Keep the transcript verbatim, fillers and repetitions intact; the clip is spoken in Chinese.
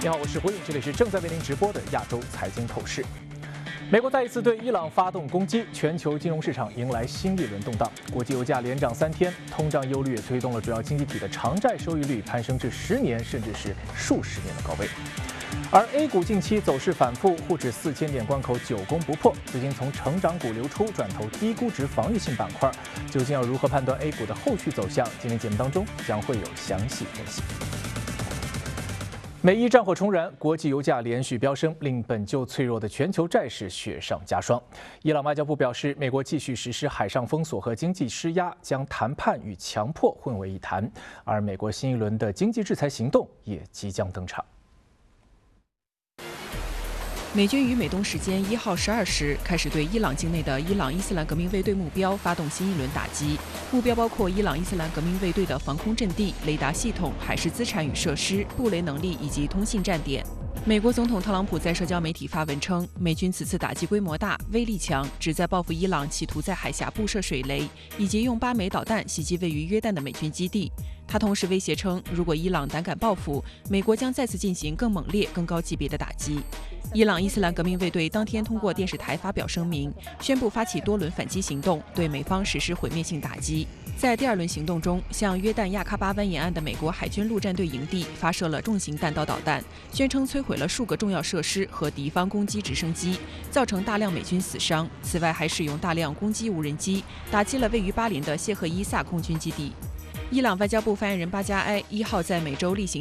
你好，我是胡颖，这里是正在为您直播的亚洲财经透视。美国再一次对伊朗发动攻击，全球金融市场迎来新一轮动荡。国际油价连涨三天，通胀忧虑也推动了主要经济体的长债收益率攀升至十年甚至是数十年的高位。而 A 股近期走势反复，沪指四千点关口久攻不破，资金从成长股流出，转投低估值防御性板块。究竟要如何判断 A 股的后续走向？今天节目当中将会有详细分析。美伊战火重燃，国际油价连续飙升，令本就脆弱的全球债市雪上加霜。伊朗外交部表示，美国继续实施海上封锁和经济施压，将谈判与强迫混为一谈。而美国新一轮的经济制裁行动也即将登场。 美军于美东时间一号十二时开始对伊朗境内的伊朗伊斯兰革命卫队目标发动新一轮打击，目标包括伊朗伊斯兰革命卫队的防空阵地、雷达系统、海事资产与设施、布雷能力以及通信站点。美国总统特朗普在社交媒体发文称，美军此次打击规模大、威力强，旨在报复伊朗企图在海峡布设水雷，以及用八枚导弹袭击位于约旦的美军基地。他同时威胁称，如果伊朗胆敢报复，美国将再次进行更猛烈、更高级别的打击。伊朗伊斯兰革命卫队当天通过电视台发表声明，宣布发起多轮反击行动，对美方实施毁灭性打击。在第二轮行动中，向约旦亚喀巴湾沿岸的美国海军陆战队营地发射了重型弹道导弹，宣称摧毁了数个重要设施和敌方攻击直升机，造成大量美军死伤。此外，还使用大量攻击无人机，打击了位于巴林的谢赫伊萨空军基地。伊朗外交部发言人巴加埃一号在美洲例行